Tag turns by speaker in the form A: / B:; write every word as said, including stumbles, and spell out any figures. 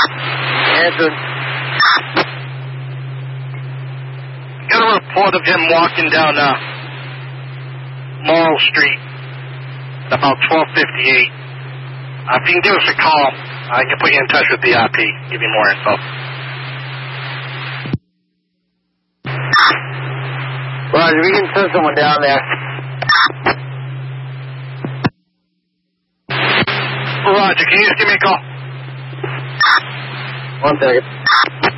A: Answered.
B: Got a report of him walking down uh, Laurel Street at about twelve fifty-eight. Uh, if you can give us a call, I can put you in touch with the I P, give you more info.
A: Roger, we can send someone down there.
B: Roger, can you just give me a call?
A: One second.